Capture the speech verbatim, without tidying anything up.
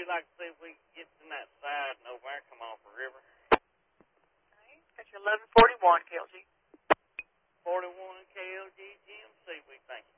we'd like to see if we can get in that side and over there come off the river. Okay. That's your eleven forty-one, K L G. forty-one K L G G M C, we thank you.